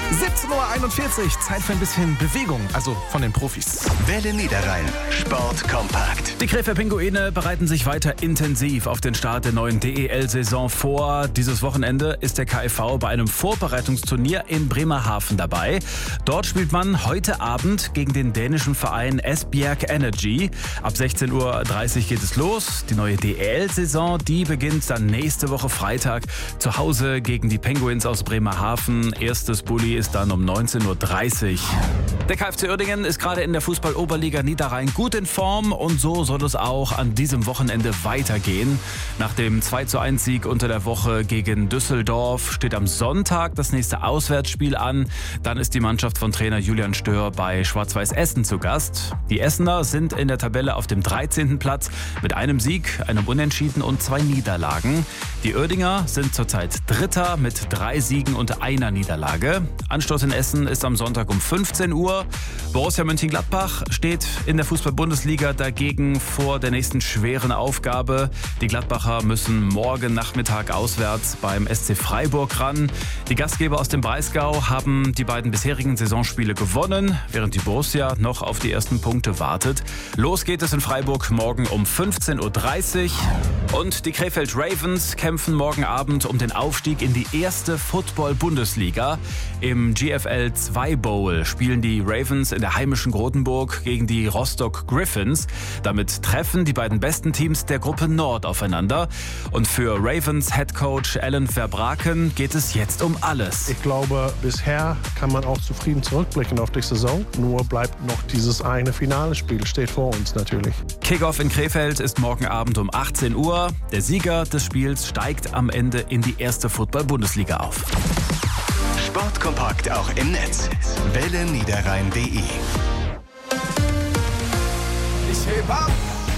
17:41 Uhr, Zeit für ein bisschen Bewegung, also von den Profis. Welle Niederrhein, Sport kompakt. Die Krefeld Pinguine bereiten sich weiter intensiv auf den Start der neuen DEL-Saison vor. Dieses Wochenende ist der KIV bei einem Vorbereitungsturnier in Bremerhaven dabei. Dort spielt man heute Abend gegen den dänischen Verein Esbjerg Energy. Ab 16:30 Uhr geht es los. Die neue DEL-Saison, die beginnt dann nächste Woche Freitag zu Hause gegen die Penguins aus Bremerhaven. Erstes Bulli ist dann um 19:30 Uhr. Der KFC Uerdingen ist gerade in der Fußball-Oberliga Niederrhein gut in Form und so soll es auch an diesem Wochenende weitergehen. Nach dem 2:1-Sieg unter der Woche gegen Düsseldorf steht am Sonntag das nächste Auswärtsspiel an. Dann ist die Mannschaft von Trainer Julian Stör bei Schwarz-Weiß Essen zu Gast. Die Essener sind in der Tabelle auf dem 13. Platz mit einem Sieg, einem Unentschieden und 2 Niederlagen. Die Uerdinger sind zurzeit Dritter mit 3 Siegen und einer Niederlage. Anstoß in Essen ist am Sonntag um 15 Uhr. Borussia Mönchengladbach steht in der Fußball-Bundesliga dagegen vor der nächsten schweren Aufgabe. Die Gladbacher müssen morgen Nachmittag auswärts beim SC Freiburg ran. Die Gastgeber aus dem Breisgau haben die beiden bisherigen Saisonspiele gewonnen, während die Borussia noch auf die ersten Punkte wartet. Los geht es in Freiburg morgen um 15:30 Uhr. Und die Krefeld Ravens kämpfen morgen Abend um den Aufstieg in die erste Football-Bundesliga. Im GFL 2 Bowl spielen die Ravens in der heimischen Grotenburg gegen die Rostock Griffins. Damit treffen die beiden besten Teams der Gruppe Nord aufeinander. Und für Ravens Headcoach Alan Verbraken geht es jetzt um alles. Ich glaube, bisher kann man auch zufrieden zurückblicken auf die Saison. Nur bleibt noch dieses eine Finale-Spiel, steht vor uns natürlich. Kickoff in Krefeld ist morgen Abend um 18 Uhr. Der Sieger des Spiels steigt am Ende in die erste Football-Bundesliga auf. Sportkompakt auch im Netz. welleniederrhein.de Ich heb ab!